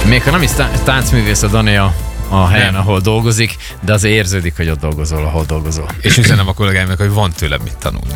Még ha nem is táncművész a Dani a helyen, ahol dolgozik, de azért érződik, hogy ott dolgozol, ahol dolgozol. És üzenem a kollégáimnak, hogy van tőlem mit tanulni.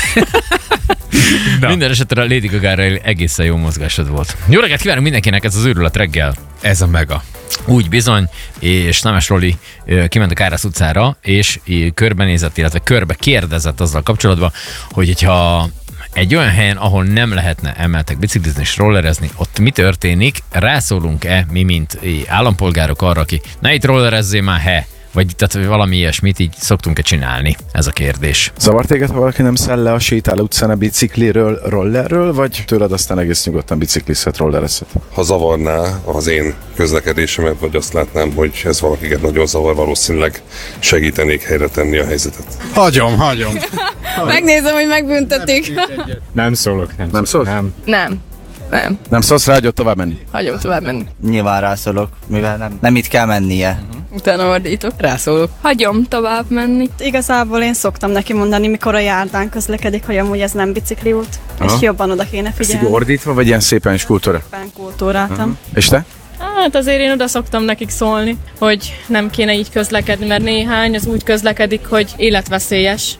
Minden esetre a Lady Gaga-ra egészen jó mozgásod volt. Jó reggelt kívánunk mindenkinek, ez az őrület reggel. Ez a mega. Úgy bizony, és Nemes Roli kiment a Kárász utcára, és körbenézett, illetve körbe kérdezett azzal kapcsolatban, hogyha egy olyan helyen, ahol nem lehetne emeltek biciklizni és rollerezni, ott mi történik? Rászólunk-e mi, mint állampolgárok arra, aki ne itt rollerezzél már, vagy tehát valami ilyesmit így szoktunk-e csinálni? Ez a kérdés. Zavar téged, ha valaki nem száll le a sétáló utcán a bicikliről, rollerről, vagy tőled aztán egész nyugodtan biciklizhet, rollerezhet? Ha zavarná az én közlekedésemet, vagy azt látnám, hogy ez valakiket nagyon zavar, valószínűleg segítenék helyre tenni a helyzetet. Hagyom. Megnézem, hogy megbüntetik. Nem szólok. Nem szólsz? Nem. Nem szólsz rá, hogy tovább menni? Hagyom tovább menni. Nyilván rászólok, mivel nem itt kell mennie. Utána ordítok. Rászólok. Hagyom tovább menni. Igazából én szoktam neki mondani, mikor a járdán közlekedik, hogy amúgy ez nem bicikliút, és jobban oda kéne figyelni. Ordítva, vagy ilyen szépen is kultúra? Szépen kultúráltam. És te? Hát azért én oda szoktam nekik szólni, hogy nem kéne így közlekedni, mert néhány az úgy közlekedik, hogy életveszélyes.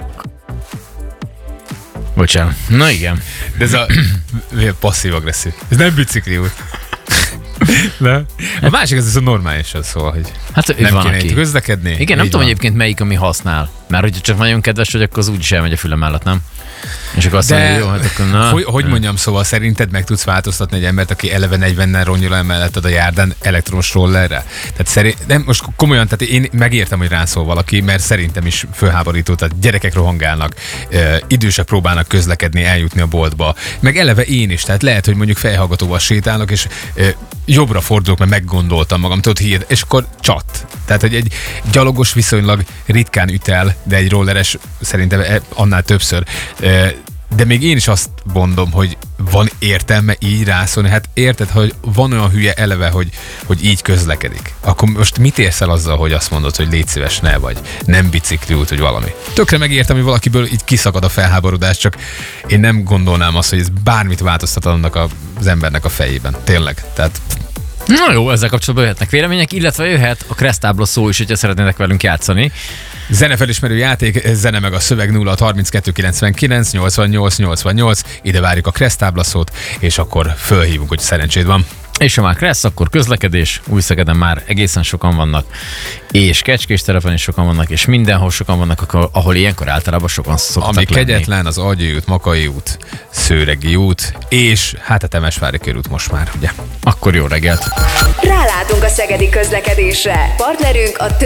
Bocsánat. Na igen. De ez a passzív-agresszív. Ez nem bicikliút. De a másik az normálisan szól, hogy Hát nem van kéne aki. itt közlekedni. Igen, nem Így tudom van. egyébként melyik, ami használ. Mert hogyha csak nagyon kedves vagy, akkor az úgyis elmegy a fülem mellett, nem? És akkor azt mondja, hogy jó, hát akkor na. Hogy mondjam, szóval szerinted meg tudsz változtatni egy embert, aki eleve 40-nel ronnyol emelletted a járdán elektromos rollerre? Tehát nem, most komolyan, tehát én megértem, hogy rászól valaki, mert szerintem is fölháborító, tehát gyerekek rohangálnak, idősek próbálnak közlekedni, eljutni a boltba, meg eleve én is, tehát lehet, hogy mondjuk fejhallgatóval sétálnak, és jobbra fordulok, mert meggondoltam magam, tudod, hír, és akkor csat. Tehát, hogy egy gyalogos viszonylag ritkán üt el, de egy rolleres szerintem annál többször. De még én is azt mondom, hogy van értelme így rászólni. Hát érted, hogy van olyan hülye eleve, hogy így közlekedik. Akkor most mit érsz el azzal, hogy azt mondod, hogy légy szíves, ne vagy, nem bicikliút, vagy valami. Tökre megértem, hogy valakiből így kiszakad a felháborodás, csak én nem gondolnám azt, hogy ez bármit változtat annak az embernek a fejében. Tényleg. Tehát Na jó, ezzel kapcsolatban jöhetnek vélemények, illetve jöhet a Kresztábla szó is, hogyha szeretnének velünk játszani. Zenefelismerő játék, zene meg a szöveg 0 32 99 88 88, ide várjuk a Kresztábla szót, és akkor fölhívunk, hogy szerencséd van. És ha már Kressz, akkor közlekedés, Újszegeden már egészen sokan vannak, és Kecskés terepen is sokan vannak, és mindenhol sokan vannak, ahol ilyenkor általában sokan szoktak Ami lenni. kegyetlen, az Agyai út, Makai út, Szőregi út, és hát a Temesvári körút most már, ugye? Akkor jó reggelt! Rálátunk a szegedi közlekedésre. Partnerünk a